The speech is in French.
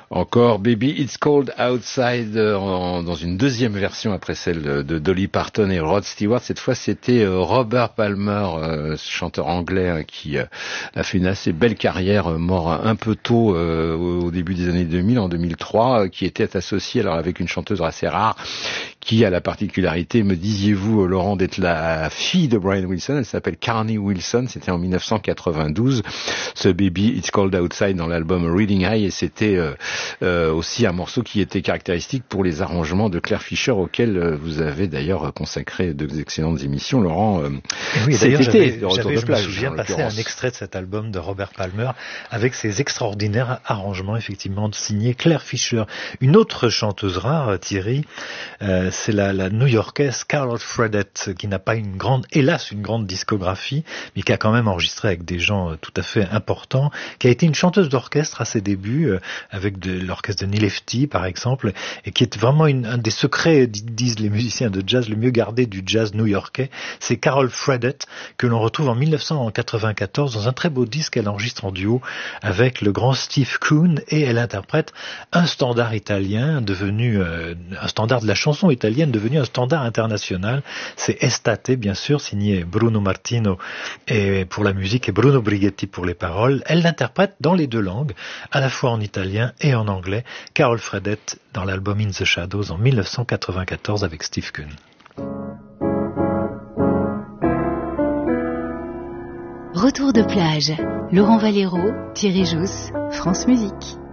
Encore Baby It's Cold Outside dans une deuxième version après celle de Dolly Parton et Rod Stewart. Cette fois c'était Robert Palmer, chanteur anglais qui a fait une assez belle carrière, mort un peu tôt au début des années 2000, en 2003, qui était associé alors avec une chanteuse assez rare qui a la particularité, me disiez-vous Laurent, d'être la fille de Brian Wilson. Elle s'appelle Carney Wilson, c'était en 1992, ce Baby It's Cold Outside dans l'album Reading High, et c'était aussi un morceau qui était caractéristique pour les arrangements de Claire Fischer, auxquels vous avez d'ailleurs consacré deux excellentes émissions, Laurent. Oui, d'ailleurs, de retour de plage, je me souviens passer un extrait de cet album de Robert Palmer avec ses extraordinaires arrangements, effectivement, signés Claire Fischer. Une autre chanteuse rare, Thierry, c'est la new-yorkaise Carol Fredette, qui n'a pas hélas une grande discographie, mais qui a quand même enregistré avec des gens tout à fait importants, qui a été une chanteuse d'orchestre à ses débuts, avec l'orchestre de Neil Lefty, par exemple, et qui est vraiment un des secrets, disent les musiciens de jazz, le mieux gardé du jazz new-yorkais. C'est Carol Fredette, que l'on retrouve en 1994 dans un très beau disque qu'elle enregistre en duo avec le grand Steve Kuhn, et elle interprète un standard italien devenu un standard de la chanson italienne, devenu un standard international. C'est Estate, bien sûr, signé Bruno Martino et pour la musique et Bruno Brighetti pour les paroles. Elle l'interprète dans les deux langues, à la fois en italien et en anglais. Carol Fredette dans l'album In the Shadows en 1994 avec Steve Kuhn. Retour de plage, Laurent Valero, Thierry Jousse, France Musique.